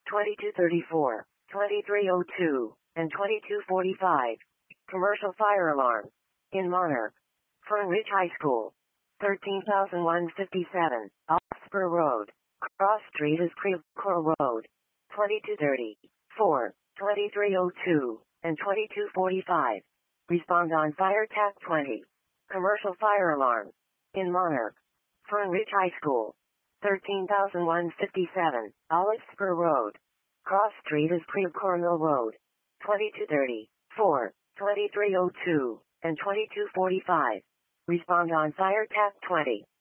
2234, 2302, and 2245. Commercial fire alarm. In Monarch. Fern Ridge High School. 13,157, Oscar Road. Cross Street is Creve Coeur Road. 2234, 2302, and 2245. Respond on Fire TAC 20. Commercial fire alarm. In Monarch. Fern Ridge High School. 13,157, Olive Spur Road. Cross Street is Creve Coeur Mill Road. 2234, 2302, and 2245. Respond on Fire TAC 20.